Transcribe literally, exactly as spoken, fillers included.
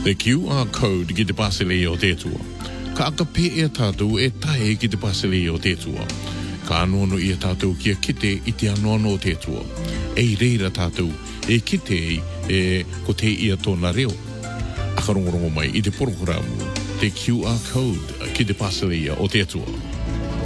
The Q R code ki te pasele o te tua. Ka aka pe e tātou e tae ki te pasele o te tua. Ka anono i a tātou kia kite i te anono o te tua. E reira tātou e kite e ko te ia tōna reo. Akarongorongo mai i te porokoramu. The Q R code ki te pasele o te tua.